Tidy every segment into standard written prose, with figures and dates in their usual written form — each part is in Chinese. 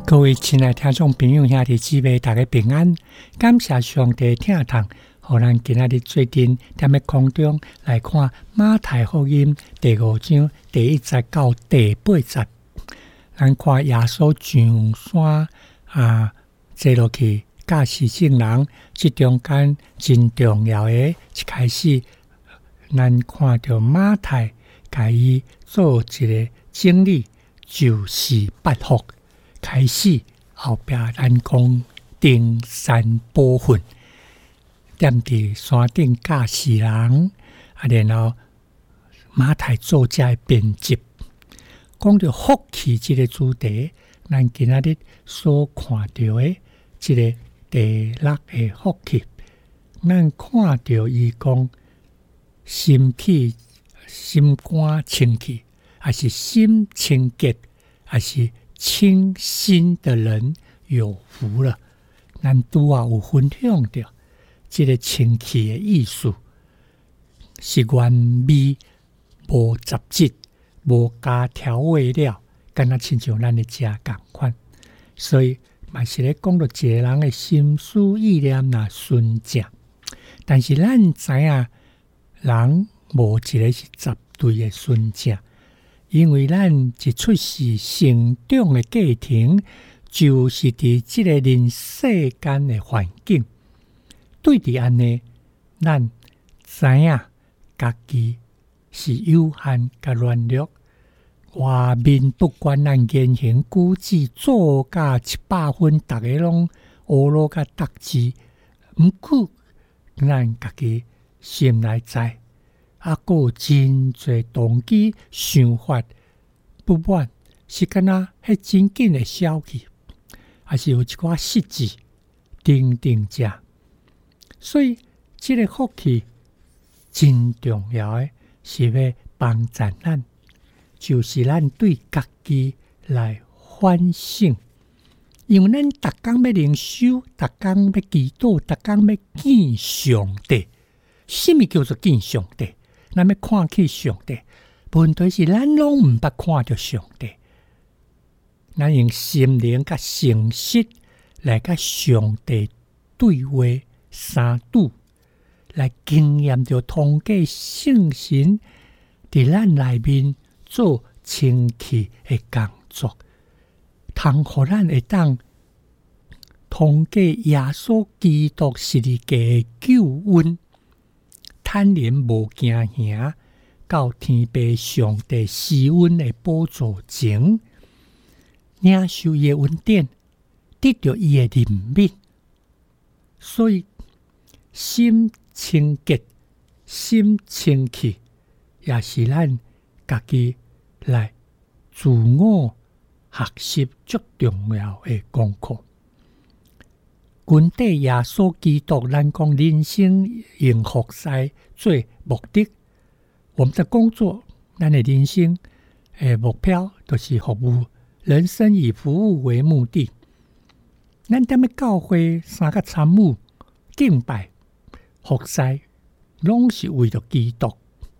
各位亲爱听众朋友兄弟姊妹，大家平安，感谢上帝听堂，互咱今仔日最近踮咧空中来看马太福音第5章第1节到第8节。咱看耶稣上山坐落去教示圣人，这中间真重要的一开始，咱看到马太甲伊做一个整理，就是8福。开始后壁咱讲登山宝训，踮伫山顶教示人，然后马太作者编辑，讲到福气这个主题，咱今仔日所看到的这个第6个福气，咱看到伊讲心肝清气，还是心清洁，还是清心的人有福了。咱拄啊有分享到这个清气的意思，是原味无杂质，无加调味料，敢若亲像咱的食共款。所以嘛是咧讲到一个人的心思意念若纯正，但是咱知影人无一个是绝对的纯正。因为咱一出世成长的过程，就是伫这个人世间的环境。对伫安尼，咱知影家己是有限甲软弱。外面不管咱言行举止做甲100分，逐个拢乌鲁甲达志。毋过，咱家己心内知。还有真侪动机想法不满，是敢若迄真紧的消去，还是有一寡失志等者。所以这个福气真重要的是要帮助咱，就是咱对家己来反省，因为咱逐工要灵修，逐工要祈祷，逐工要见上帝。什么叫做见上帝？咱要看去上帝，问题是咱拢毋捌看到上帝。咱用心灵甲诚实来甲上帝对话相拄，来经验着通过圣神伫咱内面做清气的工作，通互咱会当通过耶稣基督十字架的救恩，坦然无惊吓，到天父上帝施恩的宝座前，领受伊的恩典，得到伊的怜悯。所以心清洁、心清气，也是咱家己来自我学习最重要的功课。grund底耶稣基督，咱讲人生用服侍做目的，我们的工作，咱的人生的目标，就是服务。人生以服务为目的。咱踮咧教会3个参悟、敬拜、服侍，拢是为着基督。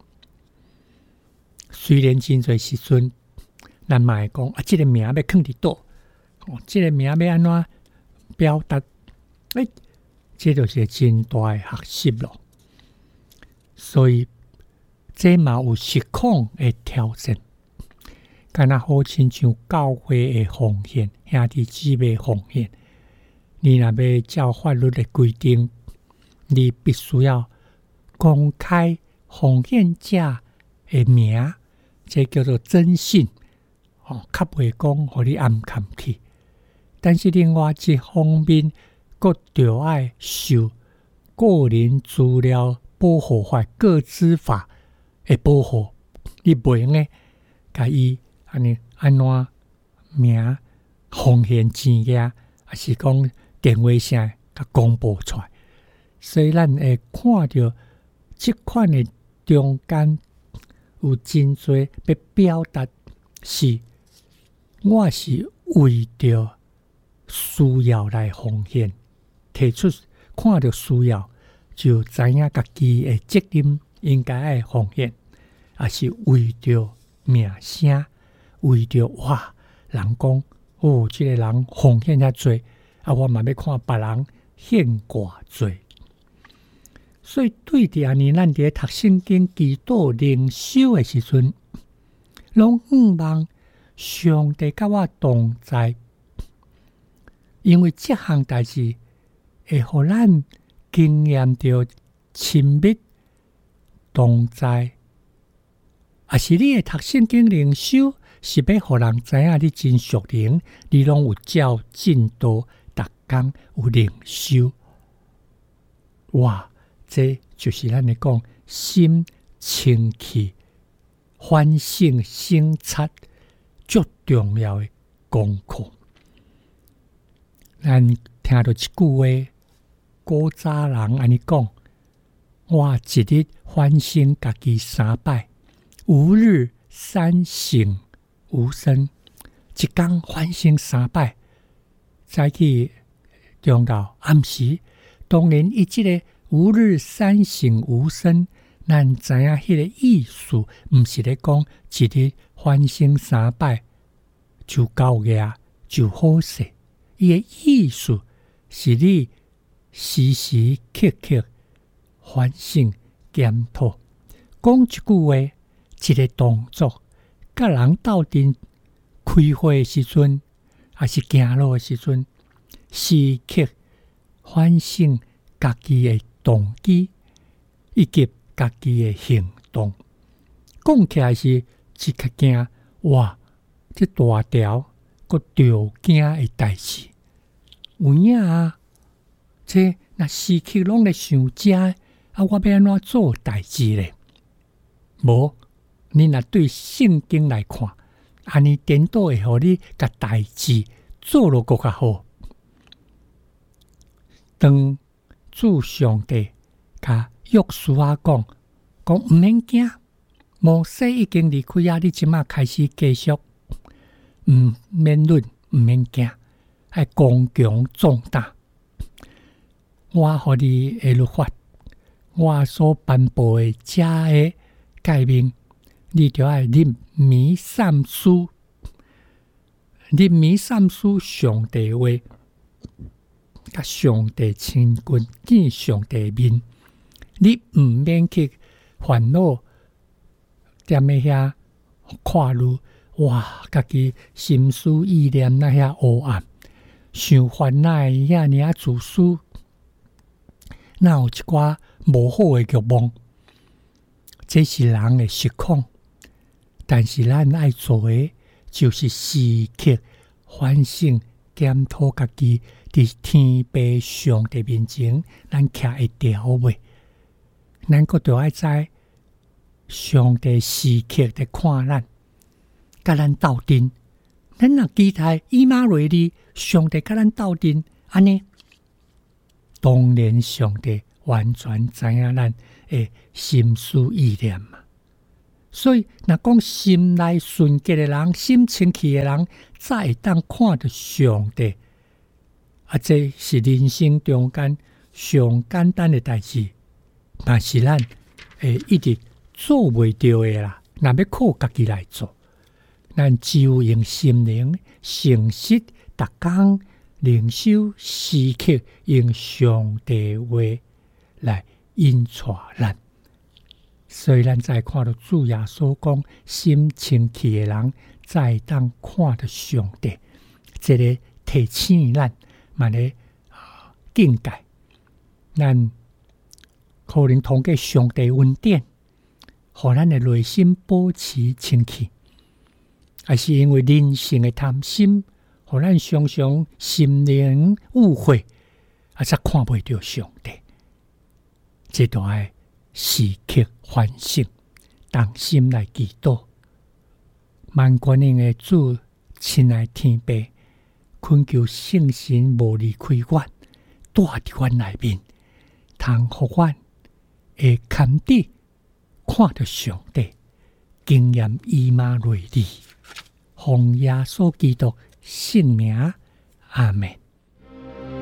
虽然真侪时阵，咱嘛会讲这个名要放伫倒，这个名要安怎表达？这就是真大的学习咯。所以这嘛有实况的挑战，敢若好亲像教会的奉献，兄弟姊妹奉献。你若要照法律的规定，你必须要公开奉献者的名，这叫做真信。较袂讲，互你暗藏去。但是另外一方面，各着爱受个人资料保护法、个资法的保护，你袂用诶，甲伊安怎名奉献钱额，还是讲电话声甲公布出来。所以咱会看到即款的中间有真侪要表达，是我是为着需要来奉献。提出看到需要，就知影家己的责任应该爱奉献，也是为着名声，为着人讲这个人奉献遐多，我嘛要看别人献偌多。所以对伫安尼，咱伫读圣经、祈祷、灵修的时阵，拢望上帝甲我同在，因为这项代志会互咱经验到亲密同在。也是你的读圣经灵修，是要互人知影你真属灵，你拢有照进度，逐工有灵修。哇！这就是咱咧讲心清气、反省省察最重要的功课。咱听到一句话，古早人安尼讲：我一日反省家己3摆，吾日三省吾身。一天反省3摆，早起、中昼、暗时，当然伊即个吾日三省吾身，咱知影迄个意思，毋是咧讲一日反省3摆就够个就好势。伊个意思是你时时刻刻反省检讨，讲一句话，一个动作，甲人斗阵开会的时阵，还是行路的时阵，时刻反省家己的动机以及家己的行动。讲起来是一较惊，哇！这大条个着惊的代志，有影啊！这若时刻拢咧想遮，我要安怎做代志咧？无，你若对圣经来看，安尼颠倒会互你甲代志做落更较好。当主上帝甲约书亚讲毋免惊，摩西已经离开啊，你即马开始继续，毋免论，毋免惊，爱刚强壮大。我互你的律法，我所颁布的这个诫命，你就要认真三思，认真三思上帝话。甲上帝亲近，见上帝面，你毋免去烦恼，踮咧遐看路，哇！家己心思意念那遐黑暗，想烦恼遐尔自私，哪有一寡无好的欲望？这是人的失控，但是咱爱做的，就是时刻反省检讨家己。伫天父上帝面前，咱徛会牢袂？咱阁着爱知上帝时刻在看咱，甲咱斗阵。咱若期待以马内利，上帝甲咱斗阵，安尼，当然上帝完全知影咱的心思意念嘛。所以，若讲心内纯洁的人、心清气的人，才会当看到上帝。这是人生中间上简单的代志，但是咱会一直做袂到的啦。若要靠家己来做，咱只有用心灵诚实，逐工灵修时刻用上帝话来引带咱。所以咱才看到主耶稣讲，心清气的人才当看到上帝，这个提醒咱。嘛咧境界，咱可能通过上帝恩典，互咱的内心保持清气，还是因为人性的贪心，互咱常常心灵误会，才看袂到上帝。这都爱时刻反省，当心来祈祷。万军营的主，亲爱天父。恳求圣神无离开阮，住伫阮内面，通互阮会堪知看到上帝，经验以马内利，奉耶稣基督圣名，阿们。